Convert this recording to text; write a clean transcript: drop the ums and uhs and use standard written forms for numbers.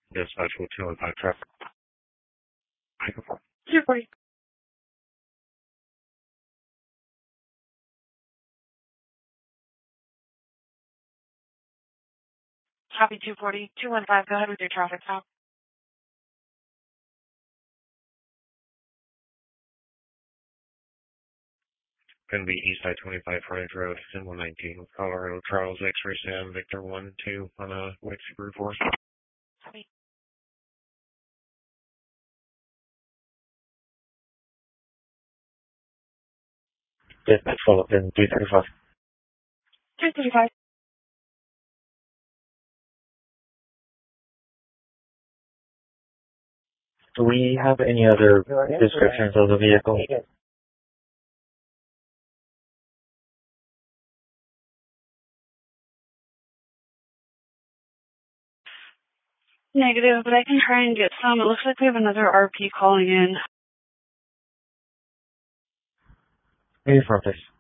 Dispatch will 215 traffic. 240. Copy 240. 215, go ahead with your traffic stop. Going to be Eastside 25 Frontage Road, in 119, Colorado Charles X-Ray Sam Victor 1-2 on a White Super 4. Copy. Dispatch follow up in 335. 335. Do we have any other descriptions of the vehicle? Negative, but I can try and get some. It looks like we have another RP calling in. Maybe front face.